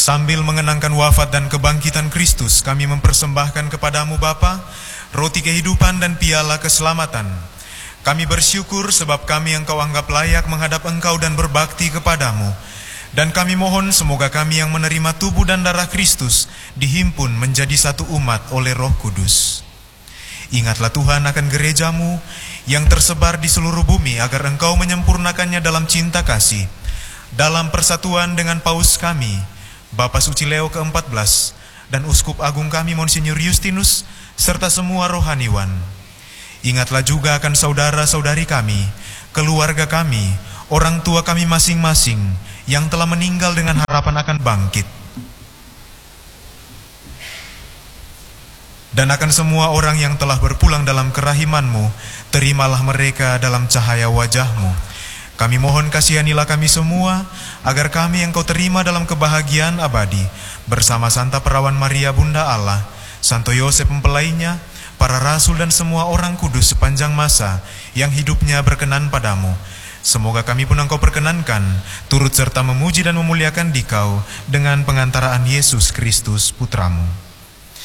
Sambil mengenangkan wafat dan kebangkitan Kristus, kami mempersembahkan kepadamu Bapa, roti kehidupan dan piala keselamatan. Kami bersyukur sebab kami Engkau anggap layak menghadap Engkau dan berbakti kepadamu. Dan kami mohon semoga kami yang menerima tubuh dan darah Kristus dihimpun menjadi satu umat oleh Roh Kudus. Ingatlah Tuhan akan gerejamu yang tersebar di seluruh bumi agar Engkau menyempurnakannya dalam cinta kasih. Dalam persatuan dengan Paus kami, Bapa Suci Leo ke-14, dan Uskup Agung kami Monsinyur Justinus, serta semua rohaniwan. Ingatlah juga akan saudara-saudari kami, keluarga kami, orang tua kami masing-masing, yang telah meninggal dengan harapan akan bangkit. Dan akan semua orang yang telah berpulang dalam kerahiman-Mu, terimalah mereka dalam cahaya wajah-Mu. Kami mohon kasihanilah kami semua, agar kami Engkau terima dalam kebahagiaan abadi, bersama Santa Perawan Maria Bunda Allah, Santo Yosef mempelainya, para rasul dan semua orang kudus sepanjang masa yang hidupnya berkenan padamu. Semoga kami pun Engkau perkenankan, turut serta memuji dan memuliakan Dikau dengan pengantaraan Yesus Kristus Putramu.